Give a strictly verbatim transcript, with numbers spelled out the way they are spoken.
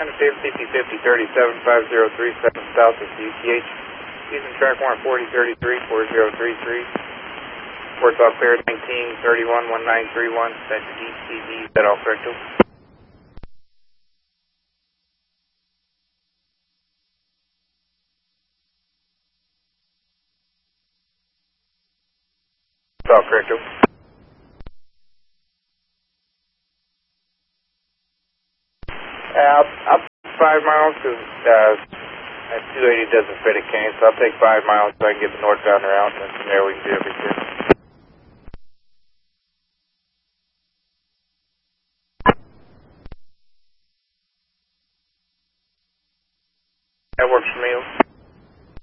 fifty fifty thirty-seven five zero three seven south of U T H. Using track one forty thirty-three four zero three three. Ports all clear nineteen thirty-one one nine three one. That's D C D. Is that all correct? That's all correct. Uh, I'll take five miles because uh, that two eighty doesn't fit a cane, so I'll take five miles so I can get the northbound route, and then from there we can do everything. That works for me.